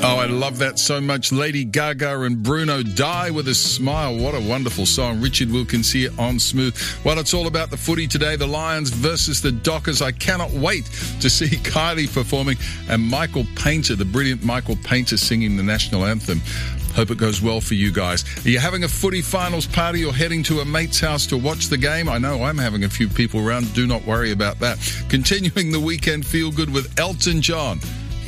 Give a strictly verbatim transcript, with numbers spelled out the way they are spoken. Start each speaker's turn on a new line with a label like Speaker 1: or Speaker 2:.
Speaker 1: Oh, I love that so much. Lady Gaga and Bruno, Die With A Smile. What a wonderful song. Richard Wilkins here on Smooth. Well, it's all about the footy today. The Lions versus the Dockers. I cannot wait to see Kylie performing and Michael Painter, the brilliant Michael Painter, singing the national anthem. Hope it goes well for you guys. Are you having a footy finals party or heading to a mate's house to watch the game? I know I'm having a few people around. Do not worry about that. Continuing the weekend feel good with Elton John.